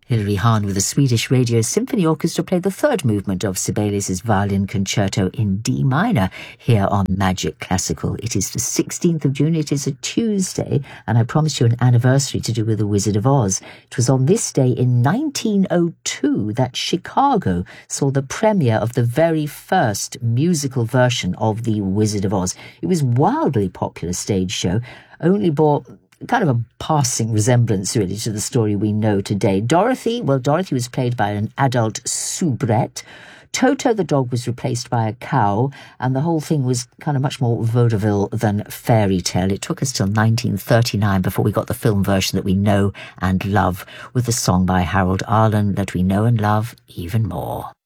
Hilary Hahn with the Swedish Radio Symphony Orchestra played the third movement of Sibelius' Violin Concerto in D minor here on Magic Classical. It is the 16th of June. It is a Tuesday, and I promised you an anniversary to do with The Wizard of Oz. It was on this day in 1902 that Chicago saw the premiere of the very first musical version of The Wizard of Oz. It was a wildly popular stage show, only bore kind of a passing resemblance, really, to the story we know today. Dorothy was played by an adult soubrette. Toto the dog was replaced by a cow, and the whole thing was kind of much more vaudeville than fairy tale. It took us till 1939 before we got the film version that we know and love, with the song by Harold Arlen that we know and love even more.